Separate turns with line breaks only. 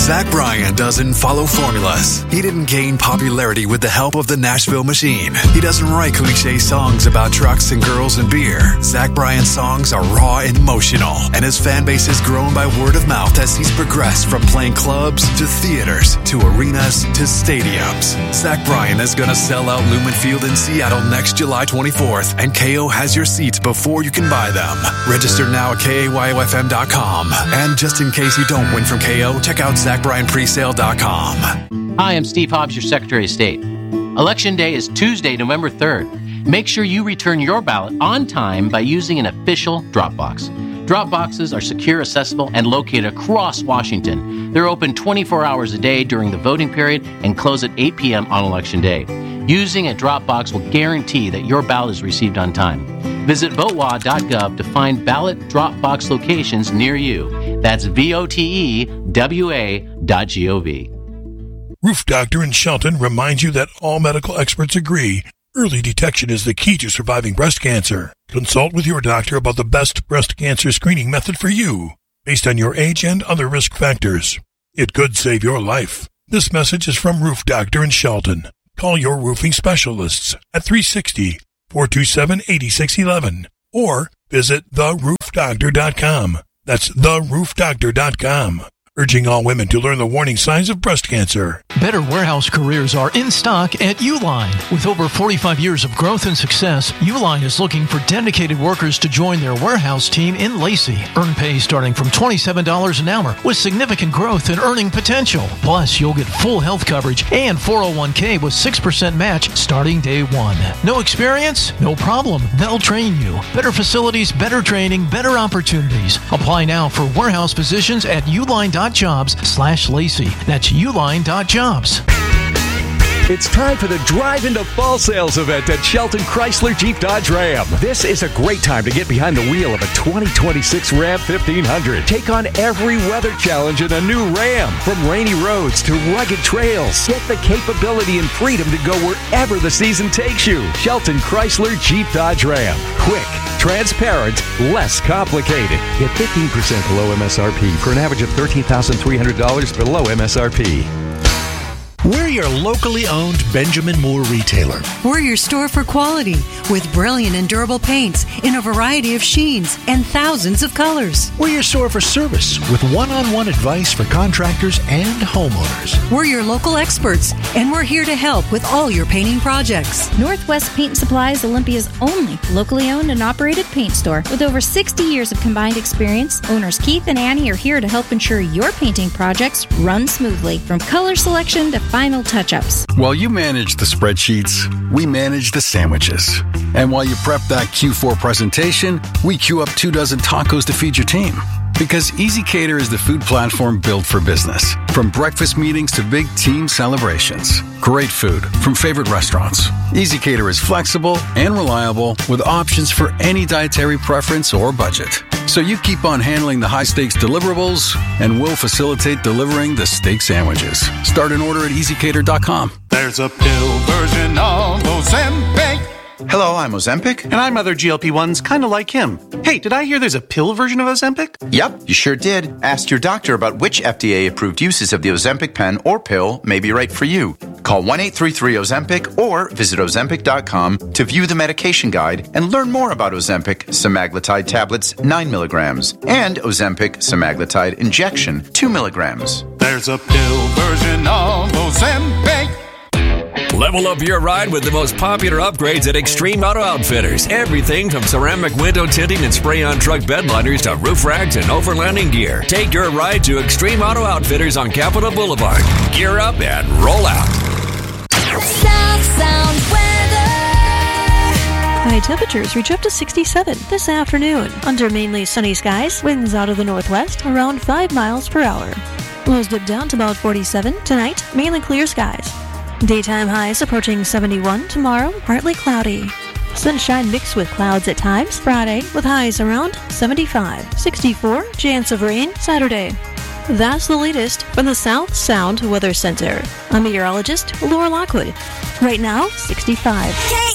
Zach Bryan doesn't follow formulas. He didn't gain popularity with the help of the Nashville Machine. He doesn't write cliche songs about trucks and girls and beer. Zach Bryan's songs are raw and emotional, and his fan base has grown by word of mouth as he's progressed from playing clubs to theaters to arenas to stadiums. Zach Bryan is going to sell out Lumen Field in Seattle next July 24th, and KO has your seats before you can buy them. Register now at KAYOFM.com. And just in case you don't win from KO, check out ZachBryanPresale.com.
Hi, I'm Steve Hobbs, your Secretary of State. Election Day is Tuesday, November 3rd. Make sure you return your ballot on time by using an official drop box. Drop boxes are secure, accessible, and located across Washington. They're open 24 hours a day during the voting period and close at 8 p.m. on Election Day. Using a drop box will guarantee that your ballot is received on time. Visit votewa.gov to find ballot drop box locations near you. That's votewa.gov.
Roof Doctor in Shelton reminds you that all medical experts agree early detection is the key to surviving breast cancer. Consult with your doctor about the best breast cancer screening method for you, based on your age and other risk factors. It could save your life. This message is from Roof Doctor in Shelton. Call your roofing specialists at 360-427-8611 or visit theroofdoctor.com. That's theroofdoctor.com. Urging all women to learn the warning signs of breast cancer.
Better warehouse careers are in stock at Uline. With over 45 years of growth and success, Uline is looking for dedicated workers to join their warehouse team in Lacey. Earn pay starting from $27 an hour with significant growth and earning potential. Plus, you'll get full health coverage and 401k with 6% match starting day one. No experience? No problem. They'll train you. Better facilities, better training, better opportunities. Apply now for warehouse positions at uline.jobs/Lacey. That's uline.jobs.
It's time for the Drive into Fall Sales event at Shelton Chrysler Jeep Dodge Ram. This is a great time to get behind the wheel of a 2026 Ram 1500. Take on every weather challenge in a new Ram. From rainy roads to rugged trails, get the capability and freedom to go wherever the season takes you. Shelton Chrysler Jeep Dodge Ram. Quick, transparent, less complicated. Get 15% below MSRP for an average of $13,300 below MSRP.
We're your locally owned Benjamin Moore retailer.
We're your store for quality with brilliant and durable paints in a variety of sheens and thousands of colors.
We're your store for service with one-on-one advice for contractors and homeowners.
We're your local experts, and we're here to help with all your painting projects.
Northwest Paint Supply is Olympia's only locally owned and operated paint store. With over 60 years of combined experience, owners Keith and Annie are here to help ensure your painting projects run smoothly, from color selection to final touch-ups.
While you manage the spreadsheets, we manage the sandwiches. And while you prep that Q4 presentation, we queue up 24 tacos to feed your team. Because EasyCater is the food platform built for business. From breakfast meetings to big team celebrations. Great food from favorite restaurants. EasyCater is flexible and reliable with options for any dietary preference or budget. So you keep on handling the high-stakes deliverables, and we'll facilitate delivering the steak sandwiches. Start an order at EasyCater.com.
There's a pill version of Ozempic.
Hello, I'm Ozempic.
And I'm other GLP-1s kind of like him. Hey, did I hear there's a pill version of Ozempic?
Yep, you sure did. Ask your doctor about which FDA-approved uses of the Ozempic pen or pill may be right for you. Call 1-833-OZEMPIC or visit Ozempic.com to view the medication guide and learn more about Ozempic semaglutide tablets 9 milligrams and Ozempic semaglutide injection 2 milligrams.
There's a pill version of Ozempic.
Level up your ride with the most popular upgrades at Extreme Auto Outfitters. Everything from ceramic window tinting and spray-on truck bed liners to roof racks and overlanding gear. Take your ride to Extreme Auto Outfitters on Capitol Boulevard. Gear up and roll out.
South Sound weather.
High temperatures reach up to 67 this afternoon. Under mainly sunny skies, winds out of the northwest around 5 miles per hour. Lows dip down to about 47 tonight, mainly clear skies. Daytime highs approaching 71 tomorrow, partly cloudy. Sunshine mixed with clouds at times Friday with highs around 75. 64, chance of rain Saturday. That's the latest from the South Sound Weather Center. I'm meteorologist Laura Lockwood. Right now, 65.